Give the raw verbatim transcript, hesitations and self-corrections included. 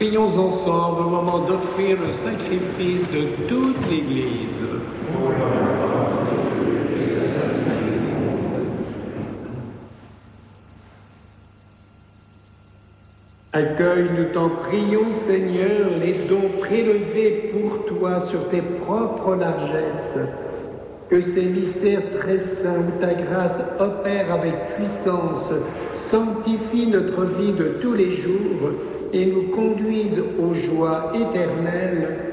Prions ensemble au moment d'offrir le sacrifice de toute l'Église. Accueille, nous t'en prions, Seigneur, les dons prélevés pour toi sur tes propres largesses. Que ces mystères très saints où ta grâce opère avec puissance sanctifie notre vie de tous les jours et nous conduise aux joies éternelles.